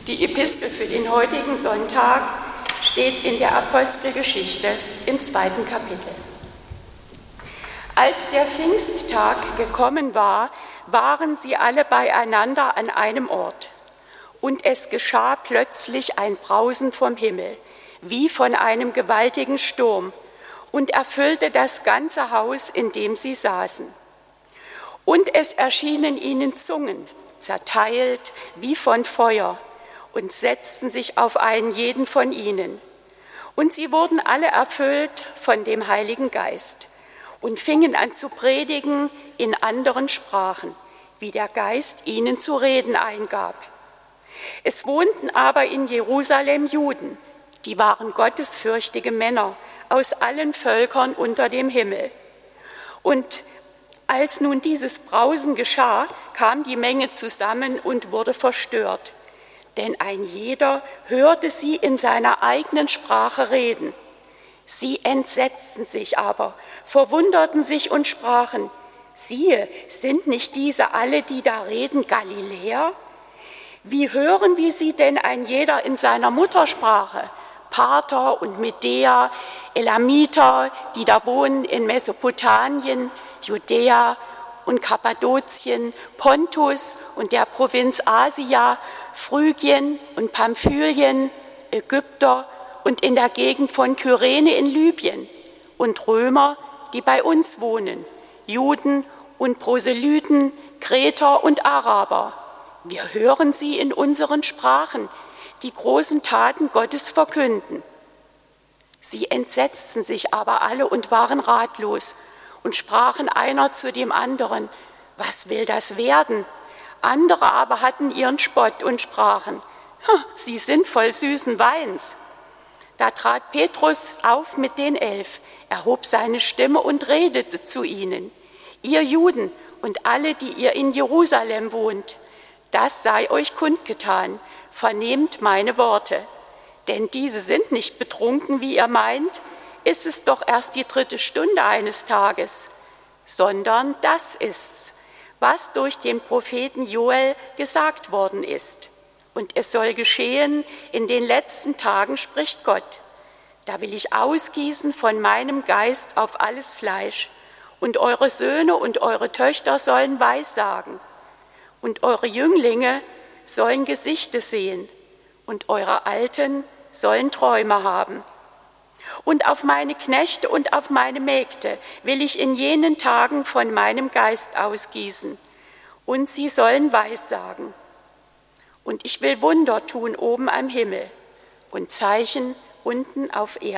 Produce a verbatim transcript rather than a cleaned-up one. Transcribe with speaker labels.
Speaker 1: Die Epistel für den heutigen Sonntag steht in der Apostelgeschichte im zweiten Kapitel. Als der Pfingsttag gekommen war, waren sie alle beieinander an einem Ort. Und es geschah plötzlich ein Brausen vom Himmel, wie von einem gewaltigen Sturm, und erfüllte das ganze Haus, in dem sie saßen. Und es erschienen ihnen Zungen, zerteilt wie von Feuer, und setzten sich auf einen jeden von ihnen. Und sie wurden alle erfüllt von dem Heiligen Geist und fingen an zu predigen in anderen Sprachen, wie der Geist ihnen zu reden eingab. Es wohnten aber in Jerusalem Juden, die waren gottesfürchtige Männer aus allen Völkern unter dem Himmel. Und als nun dieses Brausen geschah, kam die Menge zusammen und wurde verstört. Denn ein jeder hörte sie in seiner eigenen Sprache reden. Sie entsetzten sich aber, verwunderten sich und sprachen: Siehe, sind nicht diese alle, die da reden, Galiläer? Wie hören wir sie denn ein jeder in seiner Muttersprache? Parther und Medäer, Elamiter, die da wohnen in Mesopotamien, Judäa und Kappadokien, Pontus und der Provinz Asia, Phrygien und Pamphylien, Ägypter und in der Gegend von Kyrene in Libyen und Römer, die bei uns wohnen, Juden und Proselyten, Kreter und Araber. Wir hören sie in unseren Sprachen, die großen Taten Gottes verkünden. Sie entsetzten sich aber alle und waren ratlos und sprachen einer zu dem anderen: Was will das werden? Andere aber hatten ihren Spott und sprachen: Sie sind voll süßen Weins. Da trat Petrus auf mit den Elf, erhob seine Stimme und redete zu ihnen: Ihr Juden und alle, die ihr in Jerusalem wohnt, das sei euch kundgetan, vernehmt meine Worte. Denn diese sind nicht betrunken, wie ihr meint, ist es doch erst die dritte Stunde eines Tages, sondern das ist's, was durch den Propheten Joel gesagt worden ist. Und es soll geschehen in den letzten Tagen, spricht Gott. Da will ich ausgießen von meinem Geist auf alles Fleisch, und eure Söhne und eure Töchter sollen Weissagen, und eure Jünglinge sollen Gesichte sehen, und eure Alten sollen Träume haben. Und auf meine Knechte und auf meine Mägde will ich in jenen Tagen von meinem Geist ausgießen, und sie sollen Weissagen. Und ich will Wunder tun oben am Himmel und Zeichen unten auf Erden.